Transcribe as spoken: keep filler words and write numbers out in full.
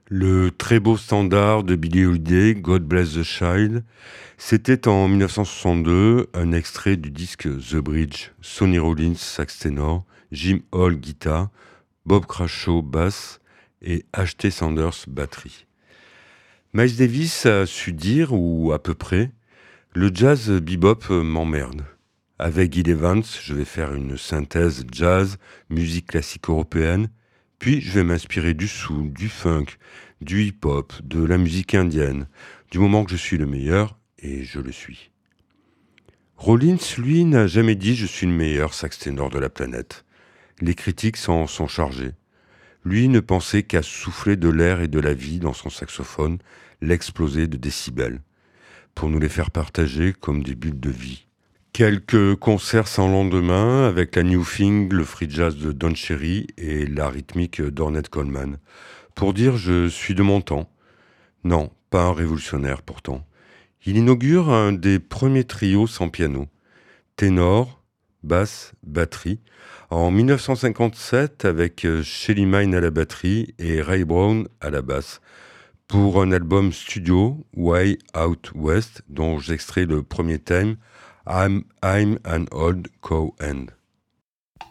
Le très beau standard de Billie Holiday, God Bless the Child, c'était en mille neuf cent soixante-deux un extrait du disque The Bridge, Sonny Rollins sax ténor, Jim Hall guitare, Bob Crashaw basse et H T Sanders batterie. Miles Davis a su dire, ou à peu près, le jazz bebop m'emmerde. Avec Gil Evans, je vais faire une synthèse jazz, musique classique européenne, puis je vais m'inspirer du soul, du funk, du hip-hop, de la musique indienne, du moment que je suis le meilleur, et je le suis. Rollins, lui, n'a jamais dit « je suis le meilleur sax ténor de la planète ». Les critiques s'en sont chargées. Lui ne pensait qu'à souffler de l'air et de la vie dans son saxophone, l'exploser de décibels, pour nous les faire partager comme des bulles de vie. Quelques concerts sans lendemain avec la New Thing, le free jazz de Don Cherry et la rythmique d'Ornette Coleman. Pour dire je suis de mon temps. Non, pas un révolutionnaire pourtant. Il inaugure un des premiers trios sans piano. Ténor, basse, batterie. En mille neuf cent cinquante-sept avec Shelly Mine à la batterie et Ray Brown à la basse. Pour un album studio, Way Out West, dont j'extrais le premier thème, I'm, I'm an Old Cow Hand.